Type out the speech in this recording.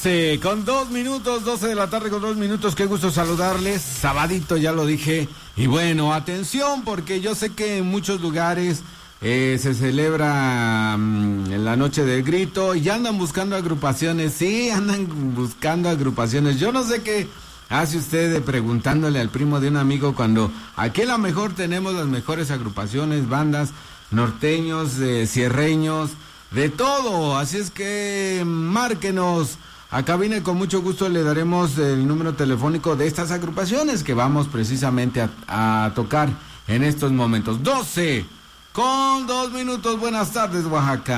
12 de la tarde con 2 minutos, qué gusto saludarles, sabadito ya lo dije, y bueno, atención porque yo sé que en muchos lugares se celebra la noche del grito y andan buscando agrupaciones, sí, andan buscando agrupaciones, yo no sé qué hace usted preguntándole al primo de un amigo cuando aquí a lo mejor tenemos las mejores agrupaciones, bandas, norteños, sierreños, de todo, así es que márquenos a cabina y con mucho gusto le daremos el número telefónico de estas agrupaciones que vamos precisamente a tocar en estos momentos. 12 con 2 minutos, buenas tardes Oaxaca.